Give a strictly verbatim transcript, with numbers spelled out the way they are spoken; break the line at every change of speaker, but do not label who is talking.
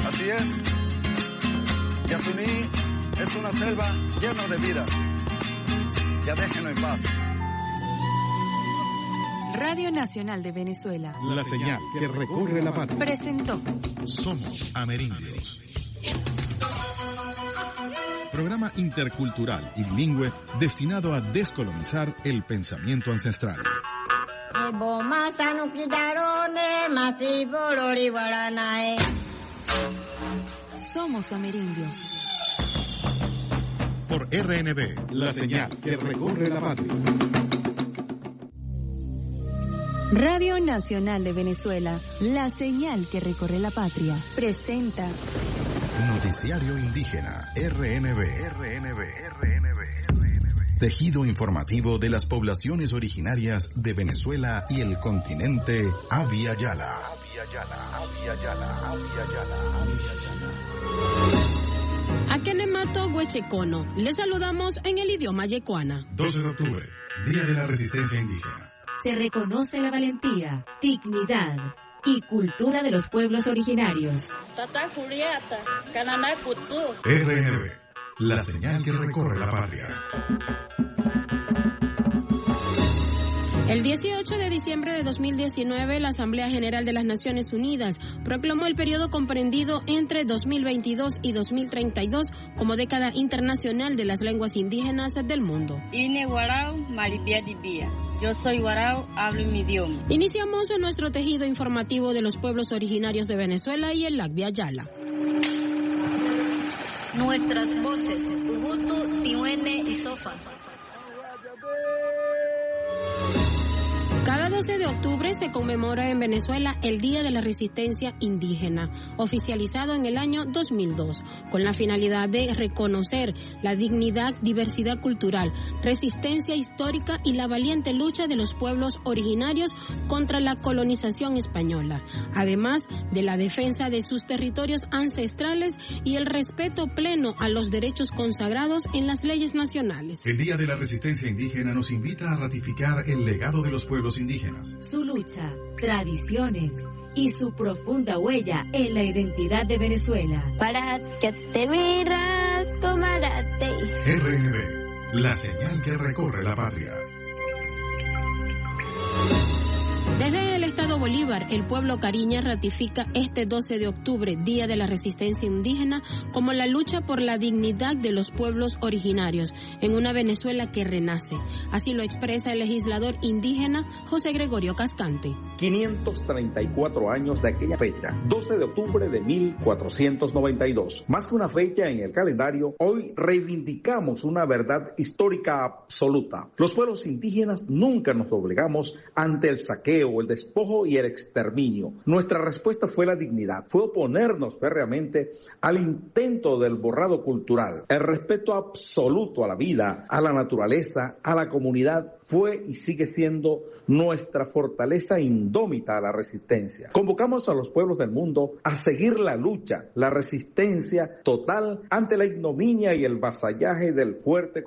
Así es. Yasuní es una selva llena de vida. Ya déjenlo en paz.
Radio Nacional de Venezuela.
La señal que recorre la patria.
Presentó
Somos Amerindios. Programa intercultural y bilingüe destinado a descolonizar el pensamiento ancestral.
Somos Amerindios.
Por R N B, la señal que recorre la patria.
Radio Nacional de Venezuela, la señal que recorre la patria, presenta
Noticiario Indígena, R N B. R N B, R N B, R N B. Tejido informativo de las poblaciones originarias de Venezuela y el continente Abya Yala. Abya Yala, Abya Yala, Abya Yala, Abya Yala.
Akenemato Huechecono. Les saludamos en el idioma yecuana.
doce de octubre, Día de la Resistencia Indígena.
Se reconoce la valentía, dignidad y cultura de los pueblos originarios.
R N B, la señal que recorre la patria.
El dieciocho de diciembre de dos mil diecinueve, la Asamblea General de las Naciones Unidas proclamó el periodo comprendido entre dos mil veintidós y dos mil treinta y dos como década internacional de las lenguas indígenas del mundo.
Ine Guarau, Maribia Dibia. Yo soy Guarau, hablo mi idioma.
Iniciamos nuestro tejido informativo de los pueblos originarios de Venezuela y el Abya Yala.
Nuestras voces, Ubuntu, Tiwene y Sofa.
Cada doce de octubre se conmemora en Venezuela el Día de la Resistencia Indígena, oficializado en el año dos mil dos, con la finalidad de reconocer la dignidad, diversidad cultural, resistencia histórica y la valiente lucha de los pueblos originarios contra la colonización española, además de la defensa de sus territorios ancestrales y el respeto pleno a los derechos consagrados en las leyes nacionales.
El Día de la Resistencia Indígena nos invita a ratificar el legado de los pueblos indígenas,
su lucha, tradiciones y su profunda huella en la identidad de Venezuela.
R N B, la señal que recorre la patria.
Desde el Estado Bolívar, el pueblo cariña ratifica este doce de octubre, Día de la Resistencia Indígena, como la lucha por la dignidad de los pueblos originarios en una Venezuela que renace. Así lo expresa el legislador indígena José Gregorio Cascante.
quinientos treinta y cuatro años de aquella fecha, doce de octubre de mil cuatrocientos noventa y dos. Más que una fecha en el calendario, hoy reivindicamos una verdad histórica absoluta. Los pueblos indígenas nunca nos doblegamos ante el saqueo, el despojo y el exterminio. Nuestra respuesta fue la dignidad, fue oponernos férreamente al intento del borrado cultural. El respeto absoluto a la vida, a la naturaleza, a la comunidad fue y sigue siendo nuestra fortaleza indómita a la resistencia. Convocamos a los pueblos del mundo a seguir la lucha, la resistencia total ante la ignominia y el vasallaje del fuerte